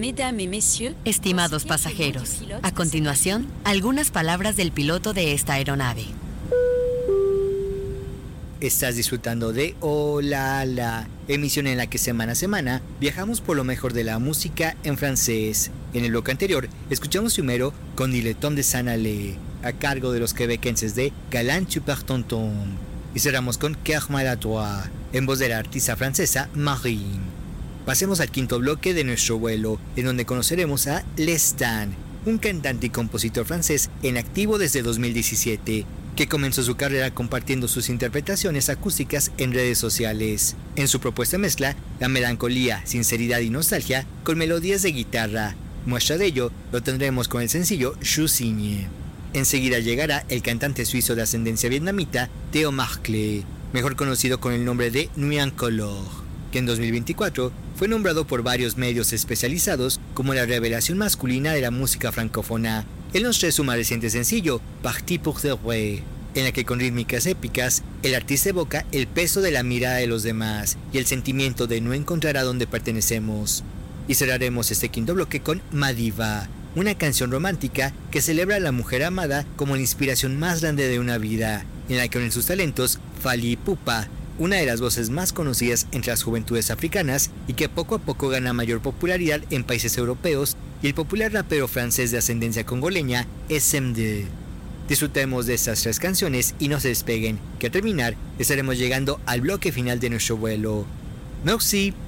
Estimados pasajeros, a continuación, algunas palabras del piloto de esta aeronave. Estás disfrutando de Hola La, emisión en la que semana a semana viajamos por lo mejor de la música en francés. En el bloque anterior, escuchamos primero Con Dileton de Saint-Allais, a cargo de los quebequenses de Galant Super Tonton. Y cerramos con Cœur Maladroit, en voz de la artista francesa Marine. Pasemos al quinto bloque de nuestro vuelo, en donde conoceremos a Lestan, un cantante y compositor francés en activo desde 2017, que comenzó su carrera compartiendo sus interpretaciones acústicas en redes sociales. En su propuesta mezcla la melancolía, sinceridad y nostalgia con melodías de guitarra. Muestra de ello lo tendremos con el sencillo Je Signe. Enseguida llegará el cantante suizo de ascendencia vietnamita Theo Marcle, mejor conocido con el nombre de Nuit en Couleur, que en 2024 fue nombrado por varios medios especializados como la revelación masculina de la música francófona. Él nos trae su más reciente sencillo, Parti pour de vrai, en la que con rítmicas épicas, el artista evoca el peso de la mirada de los demás y el sentimiento de no encontrar a dónde pertenecemos. Y cerraremos este quinto bloque con Madiva, una canción romántica que celebra a la mujer amada como la inspiración más grande de una vida, en la que unen sus talentos Fally Ipupa, una de las voces más conocidas entre las juventudes africanas y que poco a poco gana mayor popularidad en países europeos, y el popular rapero francés de ascendencia congoleña SMD. Disfrutemos de estas tres canciones y no se despeguen, que al terminar estaremos llegando al bloque final de nuestro vuelo. Merci.